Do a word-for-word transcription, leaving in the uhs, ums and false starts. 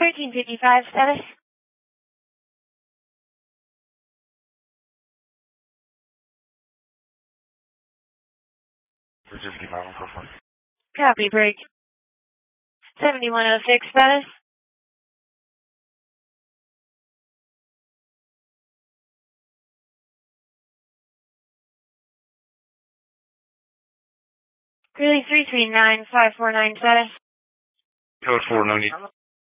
thirteen fifty-five status. thirteen fifty-five, one four four. Copy, break. seventy-one oh six status. Greeley three three nine five four nine status. Code four, no need.